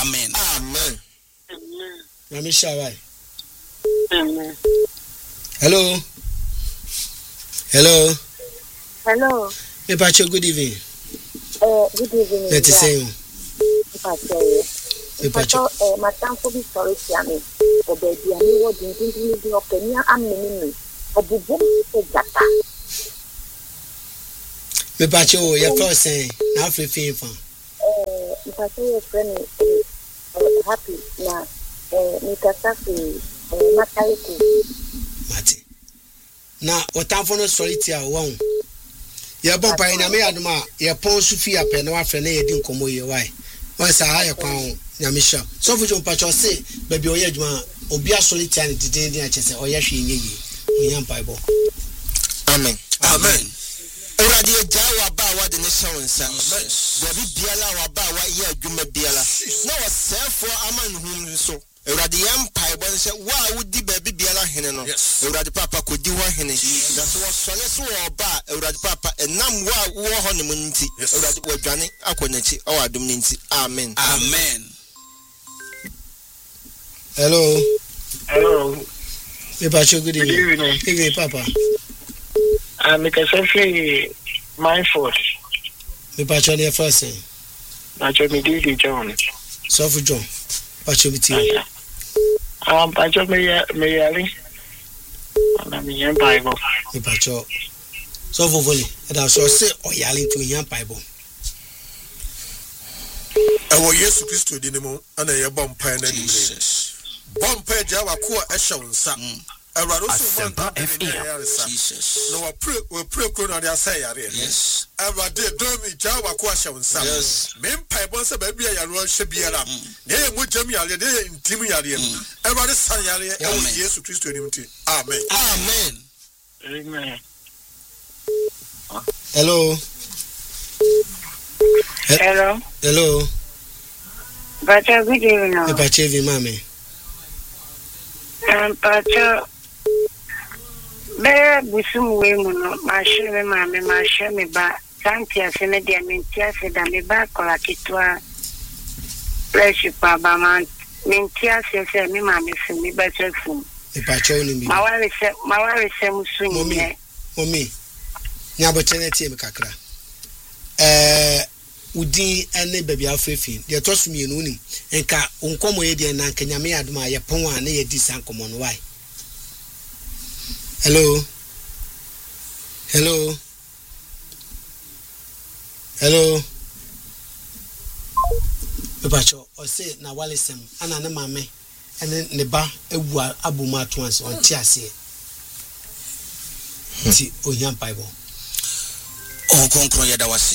Amen. Amen. Namisha why? Amen. Hello. Hello. Hello. Me pacho good evening. Good evening. Let us say you. Me pacho. Madam for be sorry to me. O baby, I know what you didn't do of Kenya and me. Obubu Gata. Me pacho, your first saying, now free fan. If I say a friend happy now, Mikasafi, Mataiku. Mati. Now, what time for no solitaire one? Your bumper in a me adma, your pon Sophia pen, no after nay didn't come away. Why? Once a higher pound, Yamisha. So for your patch or say, baby, or yedma, or be a solitaire and detained in a chest, or yashi in Yam Bible. Amen. Amen. Already a jawa bawa the nation, sir. Baby Biala or bawa, yeah, Juma Biala. No, therefore, Aman whom so. Already Empire, but said, why would the baby Biala Henno? Already Papa could do one Henny. That was Soleso or Bar, already Papa, and Nam war honeymoon. Already were Johnny, Aquaneti, or Dominity. Amen. Amen. Hello. Hello. Me pacho good Good evening. evening. Evening, Papa. I'm Mikasafi Mindford. Me pacho the first saying. Pacho Medidi John. So for John. Pacho biti. Pacho Mayali. And I'm in Bible. Me pacho. So for volley. And I shall say, or yelling to Yam Bible. Ewo Yesu Kristo dinimo ana ye bompa na ni bompa jawa ko ehyewnsa awrado so bompa Jesus. no we pray ko na dia say yare Yes. awrade domi jawa ko ehyewnsa me mpa bon se ba bia yare o hye biara ne ye mojam yare ne ye ntim yare awrade san yare ewo Yesu Kristo dinimo. Amen. Amen. Amen. Hello. Hello. Hello. Pacho, good evening. Me pacho vi mame. Pacho, Bear Busum Waymono, my shame, mammy, my shame, but Santia Senedia Mintia said, I'm a back or a kitua. Bless you, Papa, man. Mintia says, me, mammy, send me better food. Me pacho ni mi. My wife said, Musun. Mommy. Nyaboteneti me kakra. Udi ene baby afefi de to so mienu ni enka onkomo ye de na nka nyame adoma ye pon a na ye di sankomo no why. Hello. Pacho o say na walesem ana ne mame ene ne ba ewu aboma to anse on ti ase ti Oyam Bible O konkro yeda wase